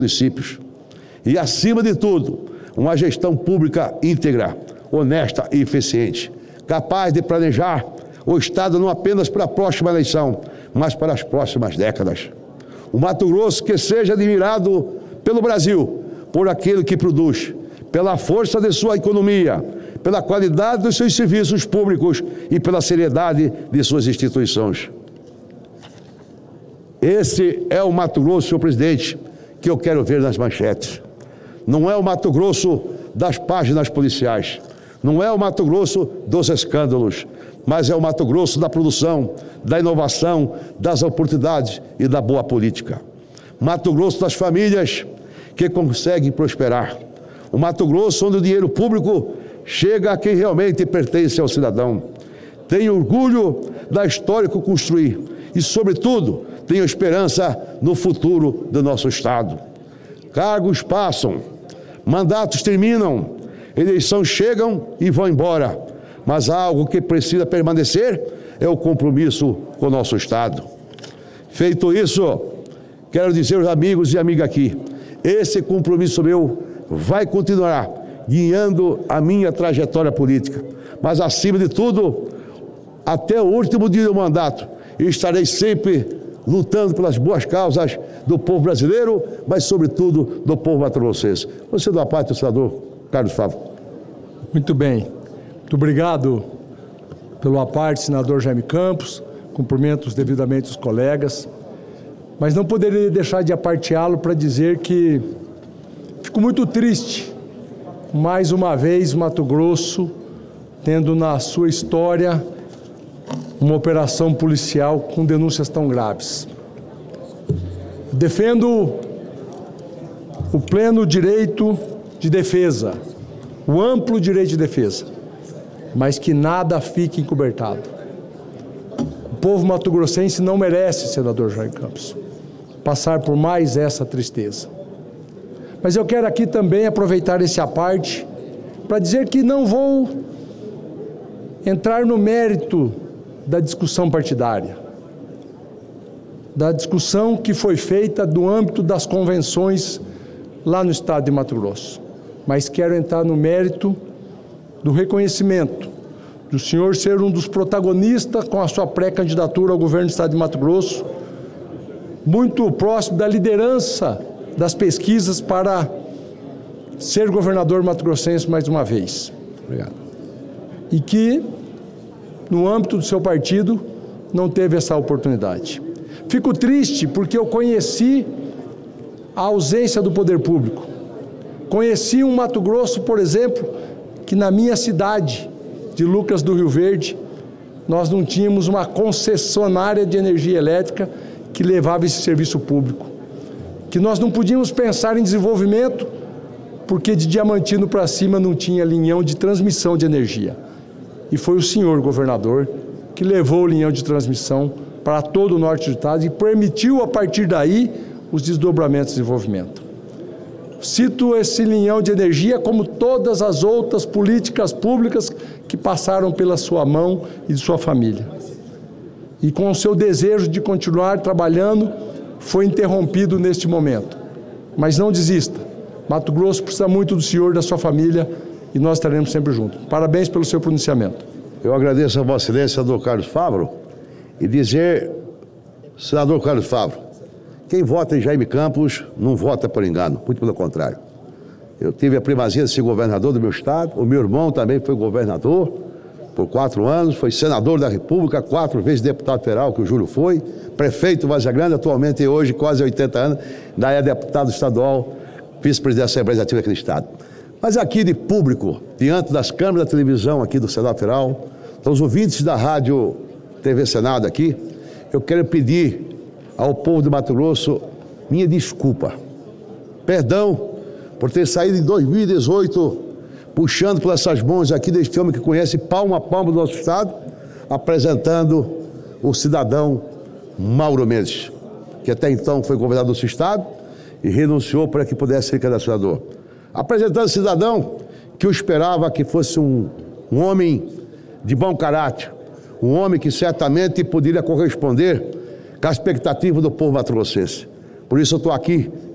municípios. E, acima de tudo, uma gestão pública íntegra, honesta e eficiente, capaz de planejar o Estado não apenas para a próxima eleição, mas para as próximas décadas. O Mato Grosso que seja admirado pelo Brasil, por aquilo que produz, pela força de sua economia, pela qualidade dos seus serviços públicos e pela seriedade de suas instituições. Esse é o Mato Grosso, senhor presidente, que eu quero ver nas manchetes. Não é o Mato Grosso das páginas policiais, não é o Mato Grosso dos escândalos, mas é o Mato Grosso da produção, da inovação, das oportunidades e da boa política. Mato Grosso das famílias que conseguem prosperar. O Mato Grosso onde o dinheiro público chega a quem realmente pertence ao cidadão. Tenho orgulho da história que construí e, sobretudo, tenho esperança no futuro do nosso Estado. Cargos passam, mandatos terminam, eleições chegam e vão embora, mas algo que precisa permanecer é o compromisso com o nosso Estado. Feito isso, quero dizer aos amigos e amigas aqui, esse compromisso meu vai continuar guiando a minha trajetória política, mas acima de tudo, até o último dia do mandato, estarei sempre lutando pelas boas causas do povo brasileiro, mas sobretudo do povo mato-grossense. Você da parte do senador Carlos Fávaro. Muito bem. Muito obrigado pelo aparte, senador Jaime Campos. Cumprimento devidamente os colegas. Mas não poderia deixar de aparteá-lo para dizer que fico muito triste, mais uma vez, Mato Grosso, tendo na sua história uma operação policial com denúncias tão graves. Defendo o pleno direito de defesa, o amplo direito de defesa, mas que nada fique encobertado. O povo mato-grossense não merece, senador Jaime Campos, passar por mais essa tristeza. Mas eu quero aqui também aproveitar esse aparte para dizer que não vou entrar no mérito da discussão partidária, da discussão que foi feita no âmbito das convenções lá no estado de Mato Grosso. Mas quero entrar no mérito do reconhecimento do senhor ser um dos protagonistas com a sua pré-candidatura ao governo do estado de Mato Grosso, muito próximo da liderança das pesquisas para ser governador mato-grossense mais uma vez. Obrigado. E que, no âmbito do seu partido, não teve essa oportunidade. Fico triste porque eu conheci a ausência do poder público. Conheci um Mato Grosso, por exemplo, que na minha cidade de Lucas do Rio Verde, nós não tínhamos uma concessionária de energia elétrica que levava esse serviço público. Que nós não podíamos pensar em desenvolvimento porque de Diamantino para cima não tinha linhão de transmissão de energia. E foi o senhor governador que levou o linhão de transmissão para todo o norte do estado e permitiu, a partir daí, os desdobramentos de desenvolvimento. Cito esse linhão de energia como todas as outras políticas públicas que passaram pela sua mão e de sua família. E com o seu desejo de continuar trabalhando, foi interrompido neste momento. Mas não desista. Mato Grosso precisa muito do senhor e da sua família e nós estaremos sempre juntos. Parabéns pelo seu pronunciamento. Eu agradeço a Vossa Excelência, senador Carlos Fávaro, e dizer, senador Carlos Fávaro, quem vota em Jaime Campos não vota por engano, muito pelo contrário. Eu tive a primazia de ser governador do meu estado, o meu irmão também foi governador por 4 anos, foi senador da República, 4 vezes deputado federal, que o Júlio foi, prefeito de Várzea Grande, atualmente hoje, quase 80 anos, ainda é deputado estadual, vice-presidente da Assembleia Legislativa aqui do estado. Mas aqui de público, diante das câmeras da televisão aqui do Senado Federal, dos ouvintes da rádio TV Senado aqui, eu quero pedir ao povo de Mato Grosso minha desculpa. Perdão por ter saído em 2018, puxando por essas mãos aqui deste homem que conhece palmo a palmo do nosso estado, apresentando o cidadão Mauro Mendes, que até então foi governador do nosso estado e renunciou para que pudesse ser cadastrador. Apresentando o cidadão que eu esperava que fosse um homem de bom caráter, um homem que certamente poderia corresponder com a expectativa do povo mato-grossense. Por isso eu estou aqui